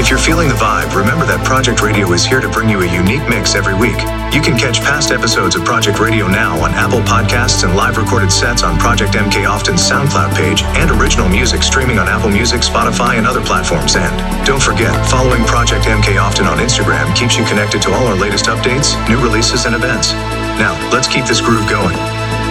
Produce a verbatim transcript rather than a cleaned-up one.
If you're feeling the vibe, remember that Project Radio is here to bring you a unique mix every week. You can catch past episodes of Project Radio now on Apple Podcasts and live recorded sets on Project M K Often's SoundCloud page, and original music streaming on Apple Music, Spotify, and other platforms. And don't forget, following Project M K Often on Instagram keeps you connected to all our latest updates, new releases, and events. Now, let's keep this groove going.